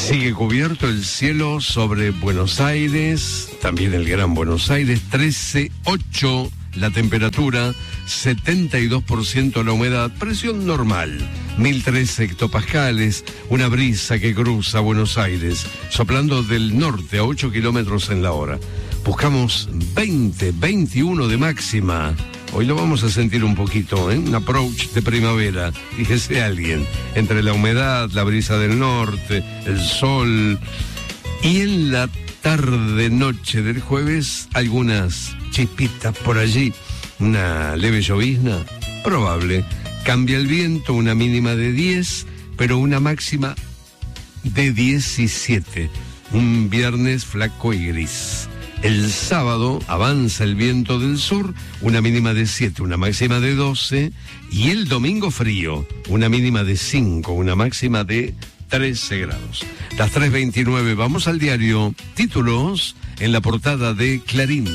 Sigue cubierto el cielo sobre Buenos Aires, también el Gran Buenos Aires, 13,8 la temperatura, 72% la humedad, presión normal, 1003 hectopascales, una brisa que cruza Buenos Aires, soplando del norte a 8 kilómetros en la hora. Buscamos 20, 21 de máxima. Hoy lo vamos a sentir un poquito, un approach de primavera, fíjese alguien, entre la humedad, la brisa del norte, el sol, y en la tarde-noche del jueves, algunas chispitas por allí, una leve llovizna, probable. Cambia el viento, una mínima de 10, pero una máxima de 17. Un viernes flaco y gris. El sábado avanza el viento del sur, una mínima de 7, una máxima de 12, y el domingo frío, una mínima de 5, una máxima de 13 grados. Las 3:29, vamos al diario. Títulos en la portada de Clarín.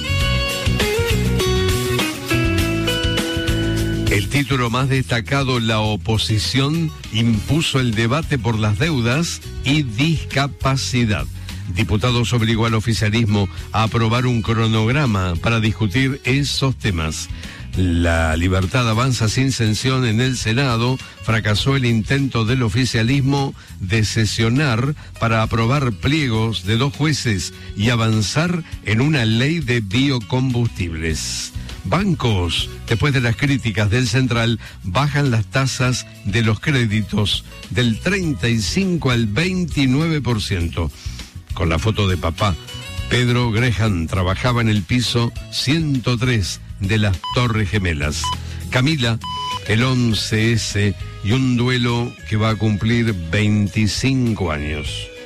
El título más destacado: la oposición impuso el debate por las deudas y discapacidad. Diputados obligó al oficialismo a aprobar un cronograma para discutir esos temas. La Libertad avanza sin sanción en el Senado. Fracasó el intento del oficialismo de sesionar para aprobar pliegos de 2 jueces y avanzar en una ley de biocombustibles. Bancos, después de las críticas del Central, bajan las tasas de los créditos del 35 al 29%. Con la foto de papá, Pedro Graham trabajaba en el piso 103 de las Torres Gemelas. Camila, el 11S y un duelo que va a cumplir 25 años.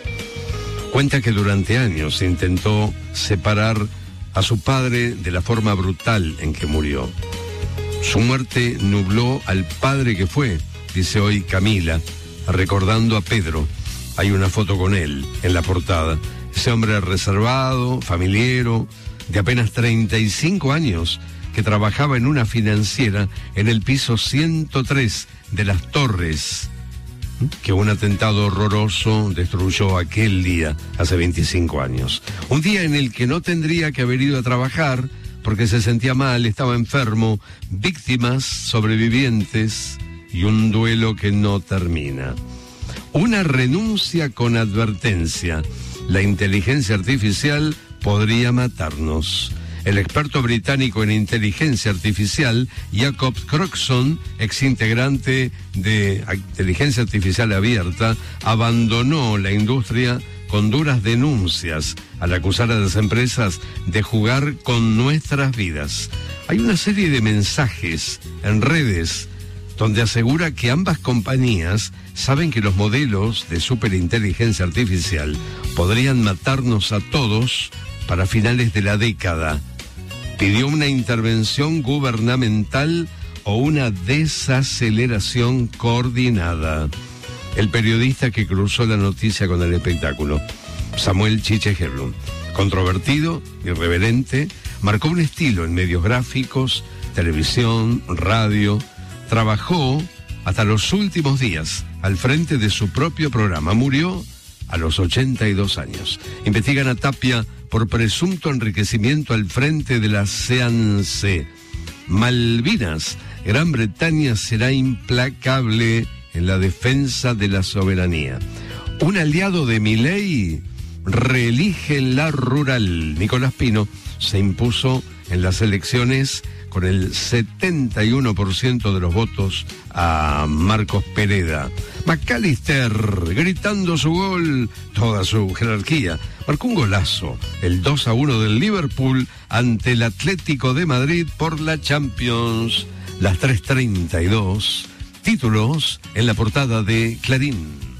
Cuenta que durante años se intentó separar a su padre de la forma brutal en que murió. Su muerte nubló al padre que fue, dice hoy Camila, recordando a Pedro. Hay una foto con él en la portada. Ese hombre reservado, familiero, de apenas 35 años, que trabajaba en una financiera en el piso 103 de las Torres, que un atentado horroroso destruyó aquel día, hace 25 años. Un día en el que no tendría que haber ido a trabajar porque se sentía mal, estaba enfermo, víctimas, sobrevivientes y un duelo que no termina. Una renuncia con advertencia. La inteligencia artificial podría matarnos. El experto británico en inteligencia artificial, Jacob Croxon, exintegrante de Inteligencia Artificial Abierta, abandonó la industria con duras denuncias al acusar a las empresas de jugar con nuestras vidas. Hay una serie de mensajes en redes donde asegura que ambas compañías saben que los modelos de superinteligencia artificial podrían matarnos a todos para finales de la década. Pidió una intervención gubernamental o una desaceleración coordinada. El periodista que cruzó la noticia con el espectáculo, Samuel Chiche Herlund, controvertido, irreverente, marcó un estilo en medios gráficos, televisión, radio. Trabajó hasta los últimos días al frente de su propio programa. Murió a los 82 años. Investigan a Tapia por presunto enriquecimiento al frente de la CNC. Malvinas, Gran Bretaña será implacable en la defensa de la soberanía. Un aliado de Milei reelige la rural. Nicolás Pino se impuso en las elecciones con el 71% de los votos a Marcos Pereda. McAllister, gritando su gol, toda su jerarquía, marcó un golazo, el 2-1 del Liverpool ante el Atlético de Madrid por la Champions. Las 3:32, títulos en la portada de Clarín.